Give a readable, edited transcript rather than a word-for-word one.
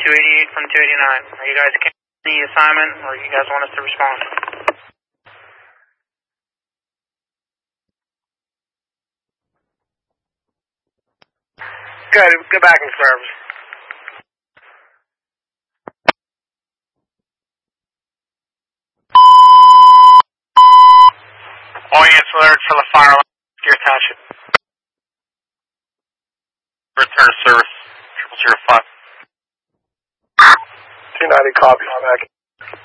288 from 289. Are you guys canceling the assignment, or you guys want us to respond? Good, go back in service. All units alerted for the fire alarm, Gear Township. Return to service, 0005. 290 copy, back.